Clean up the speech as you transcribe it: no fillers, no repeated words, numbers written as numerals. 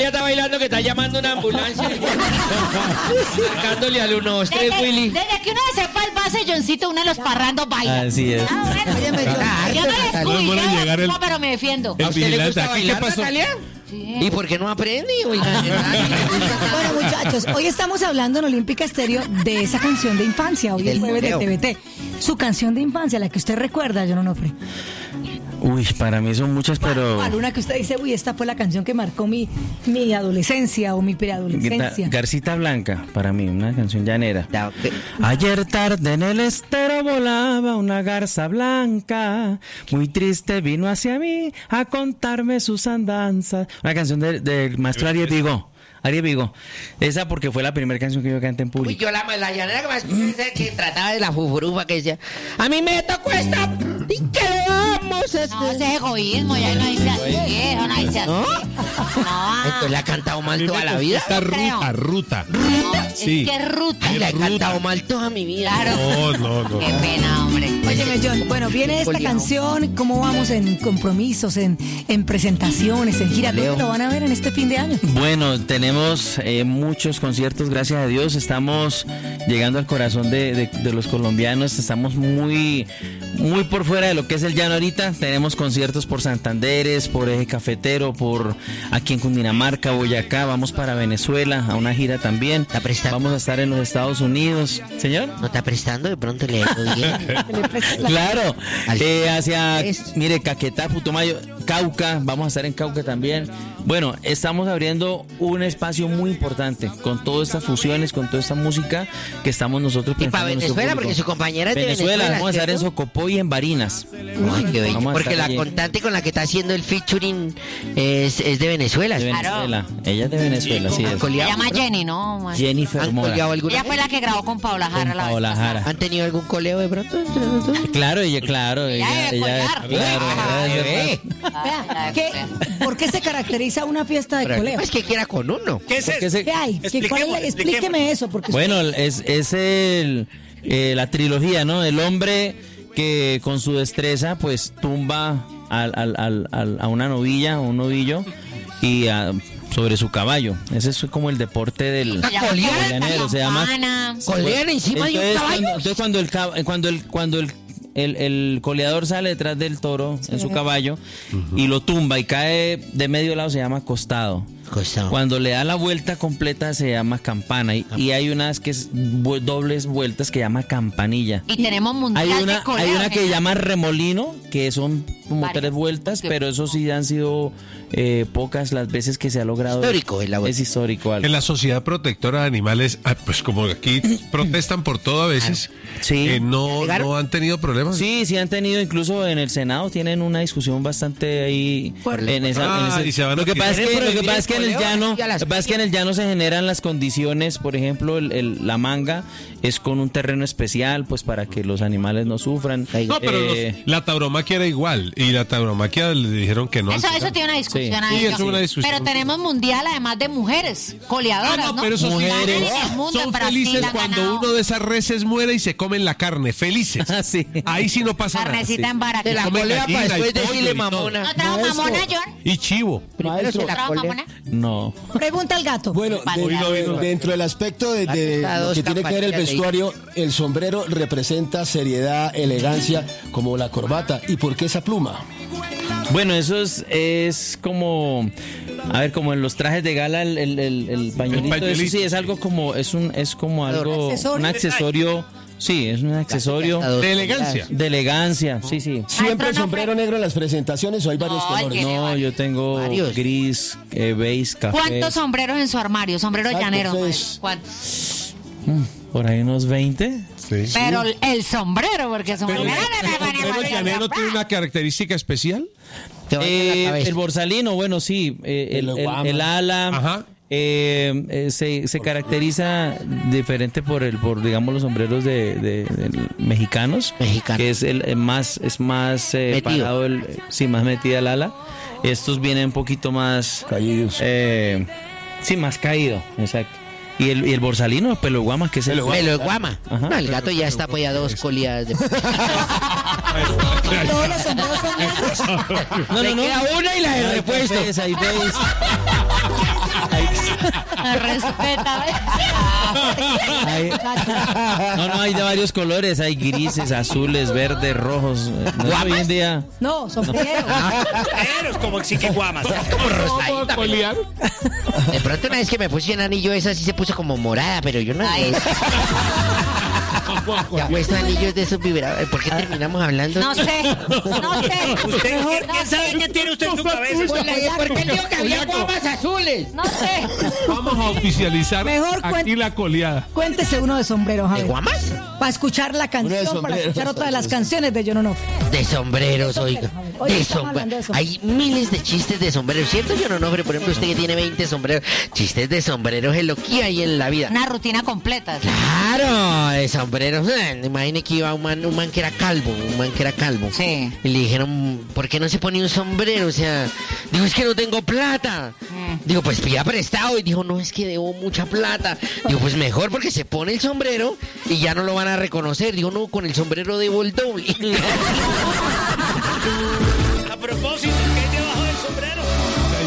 está bailando que está llamando una ambulancia. Marcándole al 123, Willy. Desde que uno sepa el base, Johncito, uno de los parrandos baila. Así es. Bueno, yo no le escucho, pero me defiendo. ¿A usted le gusta ¿Qué bailar, pasó? Natalia? Sí. ¿Y por qué no aprende? Bueno, muchachos, hoy estamos hablando en Olímpica Estéreo de esa canción de infancia. Hoy es jueves de TVT. Su canción de infancia, la que usted recuerda, John Onofre. Uy, para mí son muchas, pero... Alguna que usted dice, uy, esta fue la canción que marcó mi adolescencia o mi preadolescencia. Garcita Blanca, para mí, una canción llanera. Ayer tarde en el estero volaba una garza blanca, muy triste vino hacia mí a contarme sus andanzas. Una canción del maestro Ariel Vigo. Ariel Vigo. Esa porque fue la primera canción que yo canté en público. Uy, yo la llanera que más que trataba de la fufurufa que decía, a mí me tocó esta y que vamos a hacer. No, ese es egoísmo, ya no dice así, no dice así. ¿No? No. Entonces la ha cantado mal toda la vida. Esta ruta. No, Sí. es que es ruta. Ay, la he cantado mal toda mi vida. Claro. No. Qué pena, hombre. Óyeme, John, bueno, viene esta canción, ¿cómo vamos en compromisos, en presentaciones, en gira? ¿Dónde lo van a ver en este fin de año? Bueno, tenemos muchos conciertos, gracias a Dios. Estamos llegando al corazón de los colombianos. Estamos muy por fuera de lo que es el llano ahorita. Tenemos conciertos por Santanderes, por Eje Cafetero, por aquí en Cundinamarca, Boyacá. Vamos para Venezuela a una gira también. ¿Está prestando? Vamos a estar en los Estados Unidos. ¿Señor? ¿No está prestando? De pronto le digo bien. Claro. Hacia, Es- mire, Caquetá, Putumayo, Cauca. Vamos a estar en Cauca también. Bueno, estamos abriendo un espacio muy importante con todas estas fusiones, con toda esta música que estamos nosotros Y para pensando en nuestro Venezuela, público. porque su compañera es de Venezuela. Vamos a estar en ¿cierto? Socopó y en Barinas. Ay, qué bello. Vamos a Porque estar la allí. cantante con la que está haciendo el featuring es de Venezuela. De Claro. Venezuela. Ella es de Venezuela, sí es. ¿Han Se coleado? llama Jenny, ¿no? Jennifer ¿Han Mora. coleado alguna Ella fue vez? la que grabó con Paola Jara. Con la vez Paola pasada. Jara. ¿Han tenido algún coleo de pronto? Claro, ella, Ella debe colgar. claro. Ay, ella ve. es verdad. Vea, ¿por qué se caracteriza una fiesta de Pero coleo? es que quiera con uno. ¿Qué es Porque eso? se- ¿Qué hay? Explíqueme eso, porque Bueno, es la trilogía, ¿no? El hombre que con su destreza pues tumba a una novilla, a un novillo y sobre su caballo. Ese es como el deporte del Se llama llanero, se llama. campana. ¿Colean encima de un Entonces, caballo? entonces cuando el coleador sale detrás del toro en su caballo y lo tumba y cae de medio lado, se llama costado. Costado. Cuando le da la vuelta completa se llama campana y hay unas que es dobles vueltas que llama campanilla. Y tenemos mundial Hay de una coleo. que llama remolino, que son como Varias. 3 vueltas, Sí. pero eso sí han sido pocas las veces que se ha logrado. Histórico es la vuelta. Es histórico algo. En la Sociedad Protectora de Animales, pues como aquí protestan por todo a veces, Sí. no han tenido problemas. Sí han tenido, incluso en el Senado tienen una discusión bastante ahí en esa. y se van a Lo que pasa tirar. es que en el llano, se generan las condiciones, por ejemplo, la manga es con un terreno especial, pues para que los animales no sufran. No, pero la tauromaquia era igual. Y la tauromaquia le dijeron que no. al Eso final. tiene una discusión Sí. ahí. Sí, eso es ¿no? una discusión. Pero tenemos mundial además de mujeres coleadoras, ¿no? Pero eso sí, Ganan en el mundo, en son Brasil felices han cuando ganado uno de esas reses muere y se comen la carne. Felices. Ah, sí. Ahí sí no pasa nada. carnecita en Baraki. Se la Comen colea gallina para y después pollo decirle y todo. mamona. ¿No trajo mamona, John? Y chivo. Primero se la ¿Trajo colea. mamona? No. pregunta al gato. Bueno, dentro del aspecto de lo que tiene que ver el vestuario, el sombrero representa seriedad, elegancia, como la corbata. ¿Y por qué esa pluma? Bueno, eso es como, a ver, como en los trajes de gala, el pañuelito, pañuelito. eso sí es algo como, es como algo, ¿Accesorio? un accesorio, sí, es un accesorio De elegancia. de elegancia, sí. ¿Siempre el sombrero negro en las presentaciones o hay varios No, colores? tiene No, yo tengo varios. gris, beige, café. ¿Cuántos sombreros en su armario? Sombrero Exacto, llanero. pues. ¿Cuántos? Por ahí unos 20. Sí. Pero el sombrero, porque Pero sombrero. el sombrero llanero tiene una característica especial. Te va en la cabeza. El borsalino, bueno, sí, el ala. Ajá. Se caracteriza diferente por digamos los sombreros de mexicanos, que es el más Metido. parado, más metida el ala. Estos vienen un poquito más Caídos. sí, más caído, exacto. Y el borsalino, pelo de guama, que es el Pelo de guama. Ajá. No, el gato ya está pues a 2 colias de... Todos los sombreros son negros. No, Le queda una y la de repuesto. Ahí ves. Respeta. No, hay de varios colores, hay grises, azules, verdes, rojos. No, hoy en día. No, sombreros. Sombreros como Xiquiguamas. Como rosadita. De pronto una vez que me puse un anillo, esa sí se puso como morada, pero yo no sé. Ya puesto anillos de esos vibradores. ¿Por qué terminamos hablando? No sé. ¿Usted quién sabe qué tiene usted en su cabeza? Porque él dijo que había guamas azules. No sé. Vamos a oficializar Mejor aquí la coleada. Cuéntese uno de sombreros, ¿De Javier. guamas? Para escuchar la canción, para escuchar otra de las canciones de John Onofre. De sombreros, oiga. Hoy De estamos hablando de sombreros. Hay miles de chistes de sombreros, ¿cierto, John Onofre? Por ejemplo, usted que tiene 20 sombreros. Chistes de sombreros es lo que hay en la vida. Una rutina completa. Claro, de sombreros. Imagine que iba un man que era calvo, Sí. Y le dijeron, ¿por qué no se pone un sombrero? O sea, digo, es que no tengo plata. Digo, pues pida prestado. Y dijo, no, es que debo mucha plata. Digo, pues mejor porque se pone el sombrero y ya no lo van a reconocer. Digo, no, con el sombrero debo el doble. A propósito, ¿qué hay debajo del sombrero?